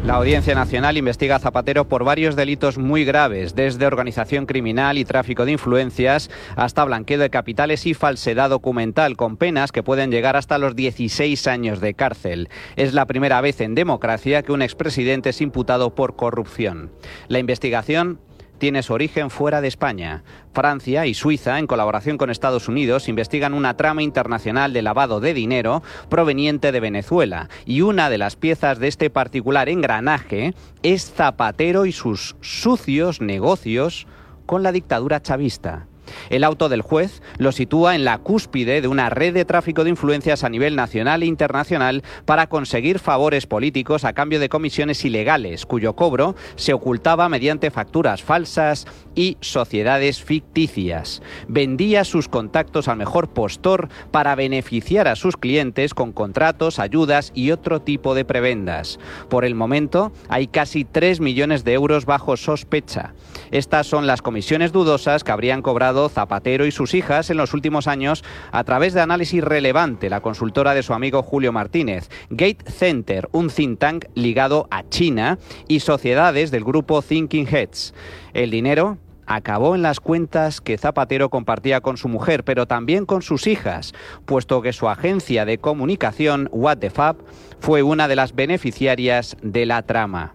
La Audiencia Nacional investiga a Zapatero por varios delitos muy graves, desde organización criminal y tráfico de influencias hasta blanqueo de capitales y falsedad documental, con penas que pueden llegar hasta los 16 años de cárcel. Es la primera vez en democracia que un expresidente es imputado por corrupción. La investigación tiene su origen fuera de España. Francia y Suiza, en colaboración con Estados Unidos, investigan una trama internacional de lavado de dinero proveniente de Venezuela. Y una de las piezas de este particular engranaje es Zapatero y sus sucios negocios con la dictadura chavista. El auto del juez lo sitúa en la cúspide de una red de tráfico de influencias a nivel nacional e internacional para conseguir favores políticos a cambio de comisiones ilegales, cuyo cobro se ocultaba mediante facturas falsas y sociedades ficticias. Vendía sus contactos al mejor postor para beneficiar a sus clientes con contratos, ayudas y otro tipo de prebendas. Por el momento, hay casi 3 millones de euros bajo sospecha. Estas son las comisiones dudosas que habrían cobrado Zapatero y sus hijas en los últimos años a través de Análisis Relevante, la consultora de su amigo Julio Martínez, Gate Center, un think tank ligado a China, y sociedades del grupo Thinking Heads. El dinero acabó en las cuentas que Zapatero compartía con su mujer, pero también con sus hijas, puesto que su agencia de comunicación, What the Fab, fue una de las beneficiarias de la trama.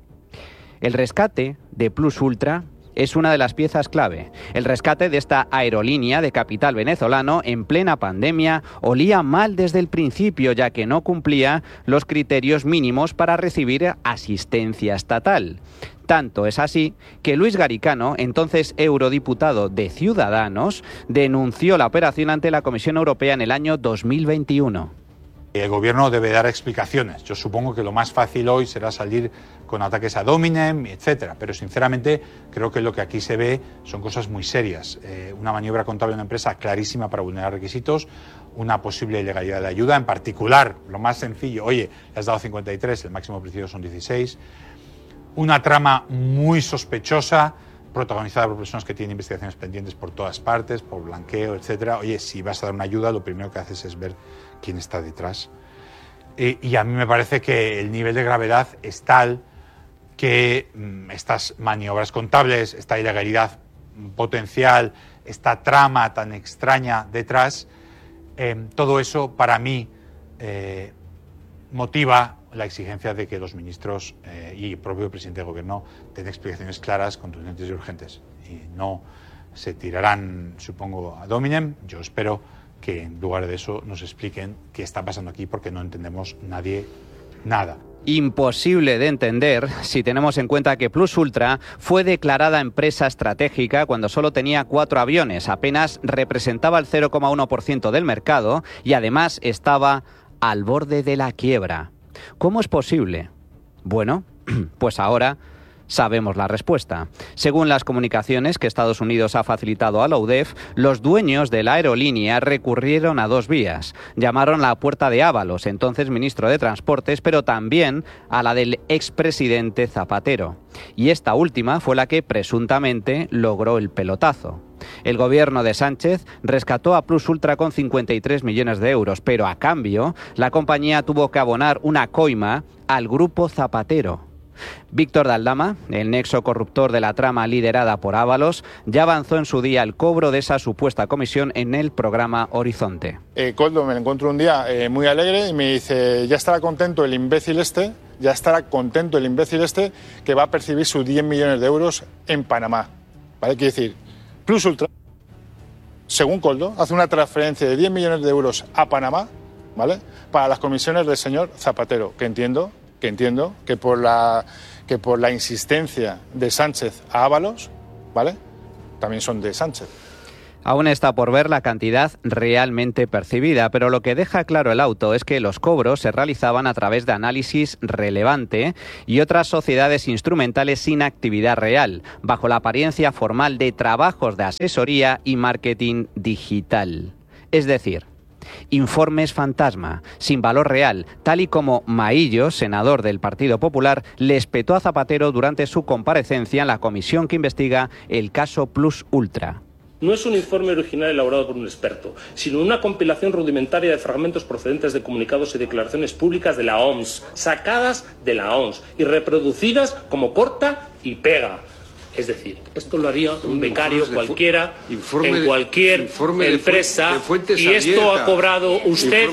El rescate de Plus Ultra es una de las piezas clave. El rescate de esta aerolínea de capital venezolano en plena pandemia olía mal desde el principio, ya que no cumplía los criterios mínimos para recibir asistencia estatal. Tanto es así que Luis Garicano, entonces eurodiputado de Ciudadanos, denunció la operación ante la Comisión Europea en el año 2021. El gobierno debe dar explicaciones. Yo supongo que lo más fácil hoy será salir con ataques a Dominem, etcétera. Pero sinceramente creo que lo que aquí se ve son cosas muy serias. Una maniobra contable de una empresa clarísima para vulnerar requisitos, una posible ilegalidad de ayuda, en particular, lo más sencillo, oye, le has dado 53, el máximo permitido son 16. Una trama muy sospechosa, protagonizada por personas que tienen investigaciones pendientes por todas partes, por blanqueo, etcétera. Oye, si vas a dar una ayuda, lo primero que haces es ver quién está detrás. Y a mí me parece que el nivel de gravedad es tal que estas maniobras contables, esta ilegalidad potencial, esta trama tan extraña detrás, todo eso para mí motiva la exigencia de que los ministros y el propio presidente del gobierno den explicaciones claras, contundentes y urgentes. Y no se tirarán, supongo, a Dominem. Yo espero que en lugar de eso nos expliquen qué está pasando aquí, porque no entendemos nadie nada. Imposible de entender si tenemos en cuenta que Plus Ultra fue declarada empresa estratégica cuando solo tenía 4 aviones, apenas representaba el 0,1% del mercado y además estaba al borde de la quiebra. ¿Cómo es posible? Bueno, pues ahora sabemos la respuesta. Según las comunicaciones que Estados Unidos ha facilitado a la UDEF, los dueños de la aerolínea recurrieron a 2 vías. Llamaron a la puerta de Ábalos, entonces ministro de Transportes, pero también a la del expresidente Zapatero. Y esta última fue la que presuntamente logró el pelotazo. El gobierno de Sánchez rescató a Plus Ultra con 53 millones de euros, pero a cambio la compañía tuvo que abonar una coima al grupo Zapatero. Víctor de Aldama, el nexo corruptor de la trama liderada por Ábalos, ya avanzó en su día el cobro de esa supuesta comisión en el programa Horizonte. Coldo me lo encuentro un día muy alegre y me dice, ya estará contento el imbécil este que va a percibir sus 10 millones de euros en Panamá. ¿Vale? Quiere decir, Plus Ultra, según Coldo, hace una transferencia de 10 millones de euros a Panamá, ¿vale?, para las comisiones del señor Zapatero, que entiendo que por la insistencia de Sánchez a Ábalos, ¿vale?, también son de Sánchez. Aún está por ver la cantidad realmente percibida, pero lo que deja claro el auto es que los cobros se realizaban a través de Análisis Relevante y otras sociedades instrumentales sin actividad real, bajo la apariencia formal de trabajos de asesoría y marketing digital. Es decir, informes fantasma, sin valor real, tal y como Maillo, senador del Partido Popular, le espetó a Zapatero durante su comparecencia en la comisión que investiga el caso Plus Ultra. No es un informe original elaborado por un experto, sino una compilación rudimentaria de fragmentos procedentes de comunicados y declaraciones públicas de la OMS, sacadas de la OMS y reproducidas como corta y pega. Es decir, esto lo haría un becario cualquiera en cualquier empresa y esto ha cobrado usted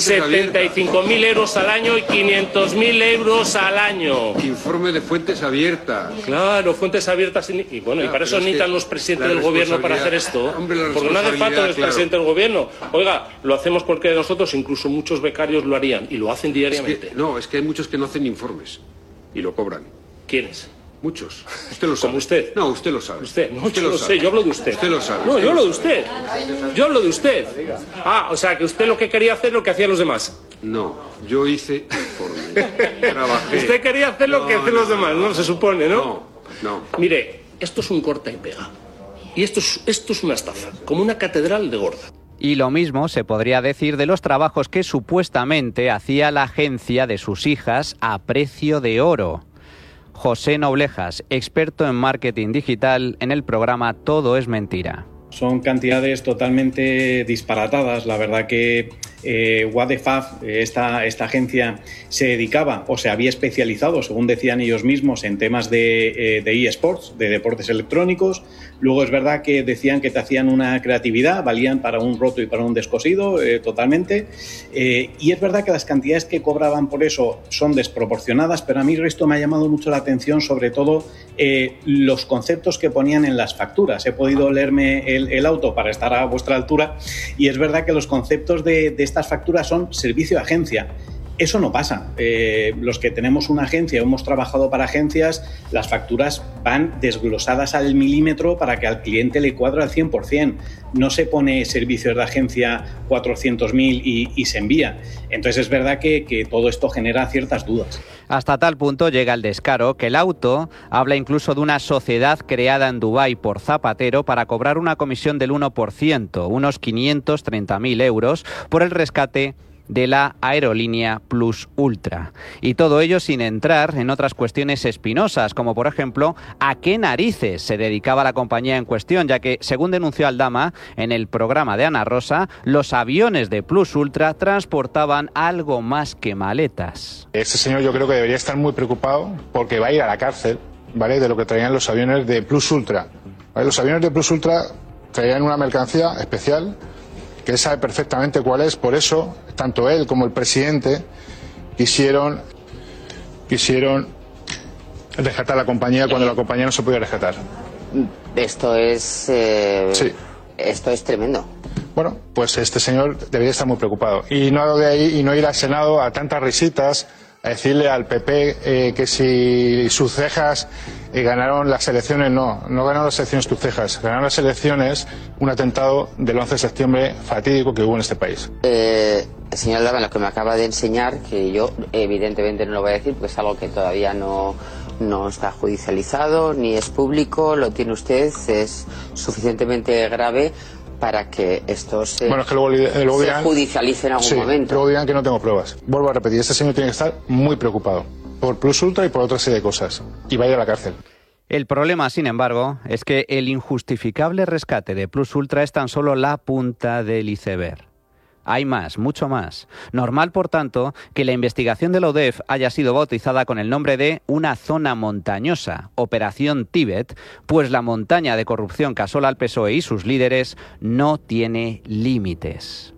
75.000 euros al año y 500.000 euros al año. Informe de fuentes abiertas. Claro, fuentes abiertas. Y bueno, y para eso necesitan los presidentes del gobierno para hacer esto. Porque no hace falta el presidente del gobierno. Oiga, lo hacemos cualquiera de nosotros, incluso muchos becarios lo harían y lo hacen diariamente. Es que hay muchos que no hacen informes y lo cobran. ¿Quiénes? Muchos. Usted lo sabe. ¿Como usted? No, usted lo sabe. Usted. No, yo lo sé, yo hablo de usted. Usted lo sabe. No, yo hablo de usted. Yo hablo de usted. Ah, o sea, que usted lo que quería hacer lo que hacían los demás. No, yo hice informe. Trabajé. Usted quería hacer lo que hacen los demás, ¿no? Se supone, ¿no? No. Mire, esto es un corta y pega. Y esto es una estafa, como una catedral de gorda. Y lo mismo se podría decir de los trabajos que supuestamente hacía la agencia de sus hijas a precio de oro. José Noblejas, experto en marketing digital, en el programa Todo es Mentira. Son cantidades totalmente disparatadas. La verdad que What the Fuck, esta agencia se dedicaba o se había especializado, según decían ellos mismos, en temas de eSports, de deportes electrónicos. Luego es verdad que decían que te hacían una creatividad, valían para un roto y para un descosido totalmente. Y es verdad que las cantidades que cobraban por eso son desproporcionadas, pero a mí esto me ha llamado mucho la atención, sobre todo los conceptos que ponían en las facturas. He podido leerme el auto para estar a vuestra altura y es verdad que los conceptos de estas facturas son servicio de agencia. Eso no pasa. Los que tenemos una agencia o hemos trabajado para agencias, las facturas van desglosadas al milímetro para que al cliente le cuadre al 100%. No se pone servicios de agencia 400.000 y se envía. Entonces es verdad que todo esto genera ciertas dudas. Hasta tal punto llega el descaro que el auto habla incluso de una sociedad creada en Dubái por Zapatero para cobrar una comisión del 1%, unos 530.000 euros, por el rescate de la aerolínea Plus Ultra. Y todo ello sin entrar en otras cuestiones espinosas, como por ejemplo, ¿a qué narices se dedicaba la compañía en cuestión? Ya que, según denunció Aldama en el programa de Ana Rosa, los aviones de Plus Ultra transportaban algo más que maletas. Este señor yo creo que debería estar muy preocupado porque va a ir a la cárcel, ¿vale?, de lo que traían los aviones de Plus Ultra. ¿Vale? Los aviones de Plus Ultra traían una mercancía especial que él sabe perfectamente cuál es. Por eso tanto él como el presidente quisieron rescatar la compañía cuando la compañía no se podía rescatar. Esto es sí. Esto es tremendo. Bueno, pues este señor debería estar muy preocupado y no de ahí y no ir al Senado a tantas risitas a decirle al PP que si sus cejas ganaron las elecciones. No ganaron las elecciones tus cejas, ganaron las elecciones un atentado del 11 de septiembre fatídico que hubo en este país. Señor Aldama, lo que me acaba de enseñar, que yo evidentemente no lo voy a decir porque es algo que todavía no está judicializado ni es público, lo tiene usted, es suficientemente grave para que esto se judicialice en algún momento. Luego dirán que no tengo pruebas. Vuelvo a repetir, este señor tiene que estar muy preocupado por Plus Ultra y por otra serie de cosas. Y va a ir a la cárcel. El problema, sin embargo, es que el injustificable rescate de Plus Ultra es tan solo la punta del iceberg. Hay más, mucho más. Normal, por tanto, que la investigación de la UDEF haya sido bautizada con el nombre de una zona montañosa, Operación Tíbet, pues la montaña de corrupción que asola al PSOE y sus líderes no tiene límites.